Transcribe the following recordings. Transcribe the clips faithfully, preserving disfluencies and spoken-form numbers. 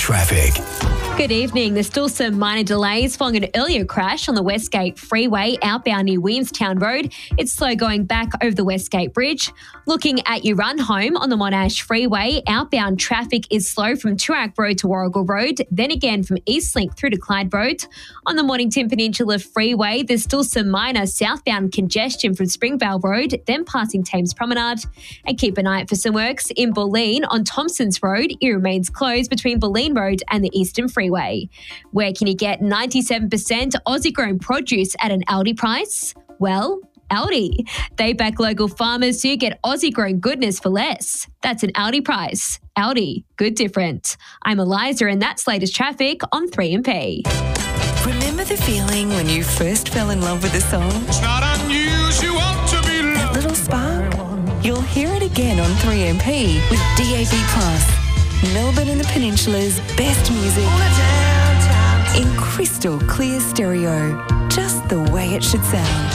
traffic. Good evening. There's still some minor delays following an earlier crash on the Westgate Freeway outbound near Williamstown Road. It's slow going back over the Westgate Bridge. Looking at your run home on the Monash Freeway, outbound traffic is slow from Toorak Road to Warrigal Road, then again from Eastlink through to Clyde Road. On the Mornington Peninsula Freeway, there's still some minor southbound congestion from Springvale Road, then passing Thames Promenade. And keep an eye out for some works in Bulleen on Thompson's Road. It remains closed between Bulleen Road and the Eastern Freeway. Where can you get ninety-seven percent Aussie-grown produce at an Aldi price? Well, Aldi. They back local farmers so you get Aussie-grown goodness for less. That's an Aldi price. Aldi, good different. I'm Eliza and that's latest traffic on three M P. Remember the feeling when you first fell in love with a song? It's not unusual to be loved. That little spark? You'll hear it again on three M P with D A B plus. Melbourne and the Peninsula's best music in crystal clear stereo, just the way it should sound.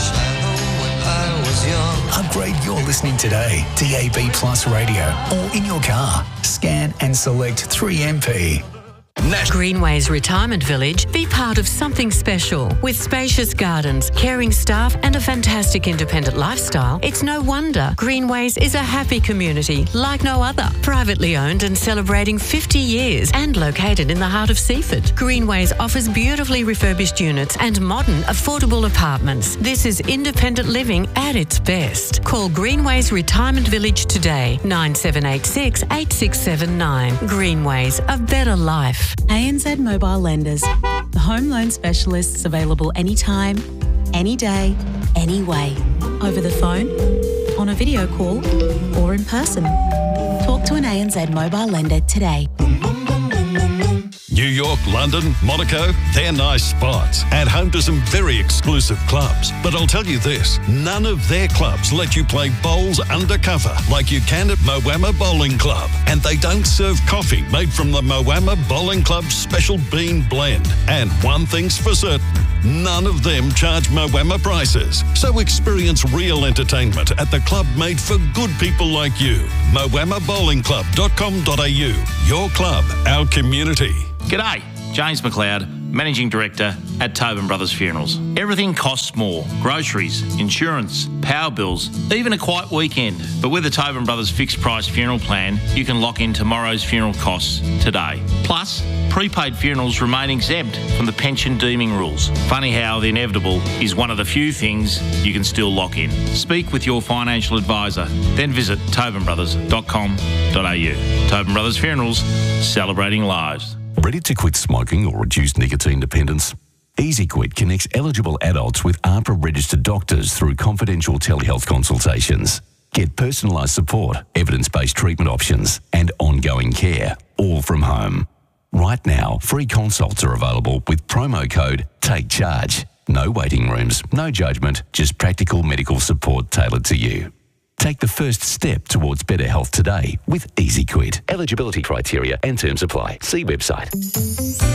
Upgrade your listening today. D A B Plus Radio or in your car. Scan and select three M P. Greenways Retirement Village, be part of something special. With spacious gardens, caring staff and a fantastic independent lifestyle, it's no wonder Greenways is a happy community like no other. Privately owned and celebrating fifty years and located in the heart of Seaford. Greenways offers beautifully refurbished units and modern, affordable apartments. This is independent living at its best. Call Greenways Retirement Village today, nine seven eight six, eight six seven nine. Greenways, a better life. A N Z Mobile Lenders, the home loan specialists available anytime, any day, any way. Over the phone, on a video call, or in person. Talk to an A N Z Mobile Lender today. New York, London, Monaco, they're nice spots and home to some very exclusive clubs. But I'll tell you this, none of their clubs let you play bowls undercover like you can at Moama Bowling Club. And they don't serve coffee made from the Moama Bowling Club's special bean blend. And one thing's for certain, none of them charge Moama prices. So experience real entertainment at the club made for good people like you. moama bowling club dot com dot a u. Your club, our community. G'day, James McLeod, Managing Director at Tobin Brothers Funerals. Everything costs more. Groceries, insurance, power bills, even a quiet weekend. But with the Tobin Brothers fixed price funeral plan, you can lock in tomorrow's funeral costs today. Plus, prepaid funerals remain exempt from the pension deeming rules. Funny how the inevitable is one of the few things you can still lock in. Speak with your financial advisor, then visit tobin brothers dot com dot a u. Tobin Brothers Funerals, celebrating lives. Ready to quit smoking or reduce nicotine dependence? EasyQuit connects eligible adults with A H P R-registered doctors through confidential telehealth consultations. Get personalised support, evidence-based treatment options and ongoing care, all from home. Right now, free consults are available with promo code TAKECHARGE. No waiting rooms, no judgment, just practical medical support tailored to you. Take the first step towards better health today with EasyQuit. Eligibility criteria and terms apply. See website.